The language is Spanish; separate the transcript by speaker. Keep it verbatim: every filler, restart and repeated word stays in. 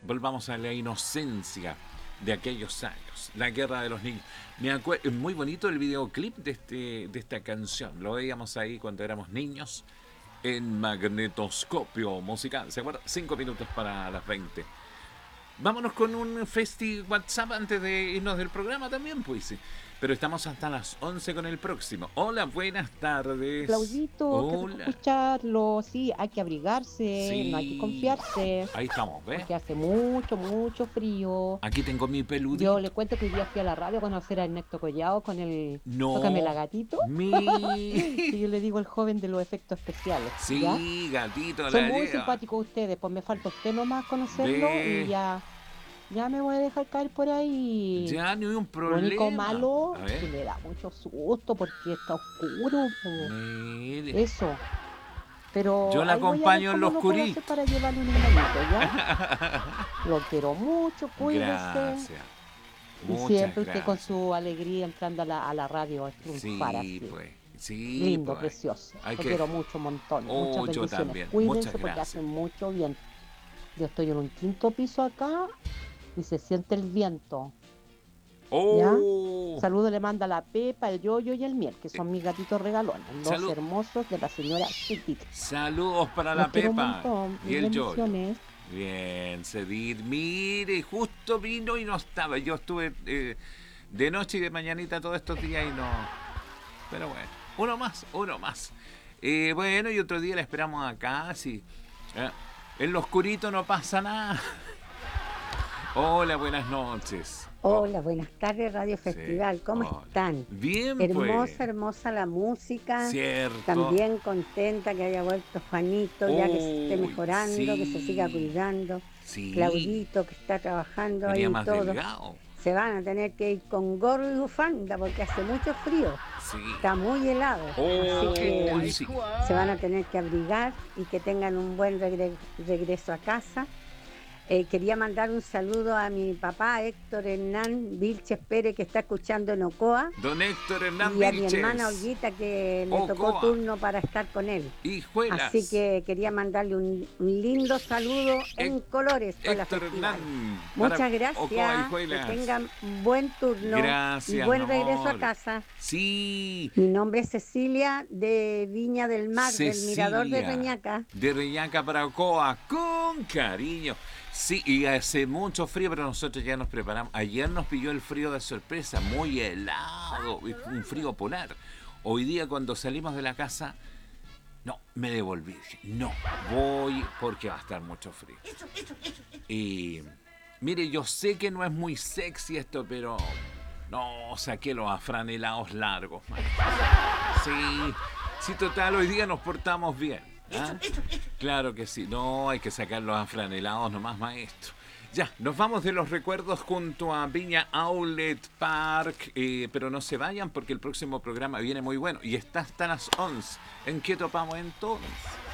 Speaker 1: volvamos a la inocencia de aquellos años, la guerra de los niños. Me acuerdo, es muy bonito el videoclip de, este, de esta canción. Lo veíamos ahí cuando éramos niños en magnetoscopio musical. ¿Se acuerdan? Cinco minutos para las veinte. Vámonos con un festi WhatsApp antes de irnos del programa también, pues sí. Pero estamos hasta las once con el próximo. Hola, buenas tardes.
Speaker 2: Claudito, qué rico
Speaker 1: Hola.
Speaker 2: escucharlo. Sí, hay que abrigarse, no hay que
Speaker 1: Sí.
Speaker 2: confiarse,
Speaker 1: Ahí estamos, ¿ves?
Speaker 2: porque hace mucho, mucho frío.
Speaker 1: Aquí tengo mi
Speaker 2: Yo
Speaker 1: peludito.
Speaker 2: le cuento que hoy día fui a la radio a conocer a Ernesto Collado con el Tócame la
Speaker 1: No.
Speaker 2: gatito, que
Speaker 1: Mi.
Speaker 2: yo le digo el joven de los efectos especiales, ¿ya?
Speaker 1: Sí, gatito,
Speaker 2: Son
Speaker 1: la
Speaker 2: muy
Speaker 1: lleva.
Speaker 2: simpáticos ustedes, pues me falta usted nomás conocerlo y
Speaker 1: Ve.
Speaker 2: ya, ya me voy a dejar caer por ahí.
Speaker 1: Ya ni un
Speaker 2: Lo único
Speaker 1: problema.
Speaker 2: malo
Speaker 1: A
Speaker 2: es que
Speaker 1: ver.
Speaker 2: me da mucho susto porque está oscuro, po.
Speaker 1: Mire.
Speaker 2: Eso. Pero
Speaker 1: Yo la
Speaker 2: ahí voy a ver
Speaker 1: acompaño en lo
Speaker 2: cómo lo puedo hacer
Speaker 1: oscurito.
Speaker 2: para llevarle un engañito, ¿ya? Lo quiero mucho, cuídese.
Speaker 1: Gracias.
Speaker 2: Y
Speaker 1: Muchas
Speaker 2: siempre usted con
Speaker 1: gracias.
Speaker 2: su alegría entrando a la, a la radio a triunfar
Speaker 1: Sí,
Speaker 2: así.
Speaker 1: pues. Sí,
Speaker 2: Lindo,
Speaker 1: pues.
Speaker 2: precioso.
Speaker 1: Hay
Speaker 2: Lo
Speaker 1: que.
Speaker 2: quiero mucho, montones. Muchas
Speaker 1: Oh, yo
Speaker 2: bendiciones.
Speaker 1: también. Muchas
Speaker 2: Cuídense porque hace
Speaker 1: gracias.
Speaker 2: mucho viento. Yo estoy en un quinto piso acá y se siente el viento, ¿ya?
Speaker 1: Oh.
Speaker 2: Saludo le manda la Pepa, el Yoyo y el Miel, que
Speaker 1: Eh,
Speaker 2: son mis gatitos regalones, los
Speaker 1: salud.
Speaker 2: hermosos de la señora Chiquit.
Speaker 1: Saludos para
Speaker 2: Los
Speaker 1: la
Speaker 2: quiero un
Speaker 1: Pepa
Speaker 2: montón.
Speaker 1: y
Speaker 2: Mil
Speaker 1: el Yoyo.
Speaker 2: bendiciones.
Speaker 1: Bien, Cedit. Mire, justo vino y no estaba. Yo estuve eh, de noche y de mañanita todos estos días y no. Pero bueno, uno más, uno más. Eh, bueno, y otro día la esperamos acá. Sí. Eh, en lo oscurito no pasa nada. Hola, buenas noches. Oh,
Speaker 3: Hola, buenas tardes, Radio
Speaker 1: sí,
Speaker 3: Festival. ¿Cómo
Speaker 1: hola.
Speaker 3: están?
Speaker 1: Bien, pues.
Speaker 3: Hermosa, hermosa la música.
Speaker 1: Cierto.
Speaker 3: También contenta que haya vuelto Juanito, ya que se esté
Speaker 1: Uy,
Speaker 3: mejorando, que se siga
Speaker 1: sí.
Speaker 3: cuidando.
Speaker 1: Sí.
Speaker 3: Claudito, que está trabajando
Speaker 1: Venía
Speaker 3: ahí y
Speaker 1: más
Speaker 3: todo.
Speaker 1: delgado.
Speaker 3: Se van a tener que ir con gorro y bufanda porque hace mucho frío.
Speaker 1: Sí.
Speaker 3: Está muy helado. Así
Speaker 1: Oh,
Speaker 3: que
Speaker 1: sí.
Speaker 3: se van a tener que abrigar y que tengan un buen regre- regreso a casa. Eh, quería mandar un saludo a mi papá Héctor Hernán Vilches Pérez, que está escuchando en Ocoa,
Speaker 1: Don Héctor Hernán
Speaker 3: y a mi hermana
Speaker 1: Vilches.
Speaker 3: Olguita, que le tocó
Speaker 1: Ocoa.
Speaker 3: turno para estar con él. Así
Speaker 1: Hijuelas.
Speaker 3: que quería mandarle un, un lindo saludo en
Speaker 1: Hec-
Speaker 3: colores con la
Speaker 1: Héctor
Speaker 3: festival.
Speaker 1: Hernán.
Speaker 3: Muchas
Speaker 1: Para Ocoa,
Speaker 3: gracias, que
Speaker 1: Hijuelas.
Speaker 3: tengan buen turno y
Speaker 1: Gracias,
Speaker 3: buen
Speaker 1: mi
Speaker 3: regreso a
Speaker 1: amor.
Speaker 3: casa.
Speaker 1: Sí.
Speaker 3: Mi nombre es Cecilia, de Viña del Mar, del Mirador de
Speaker 1: Cecilia.
Speaker 3: Reñaca.
Speaker 1: De Reñaca para Ocoa. Con cariño. Sí, y hace mucho frío, pero nosotros ya nos preparamos. Ayer nos pilló el frío de sorpresa, muy helado, un frío polar. Hoy día cuando salimos de la casa, no, me devolví. Dije, no, voy porque va a estar mucho frío. Y mire, yo sé que no es muy sexy esto, pero no, saqué los afranelados largos, man. Sí, sí, total, hoy día nos portamos bien. ¿Ah? Claro que sí, no, hay que sacar los afranelados nomás, maestro. Ya, nos vamos de los recuerdos junto a Viña Outlet Park, eh, pero no se vayan porque el próximo programa viene muy bueno y está hasta las once. ¿En qué topamos entonces?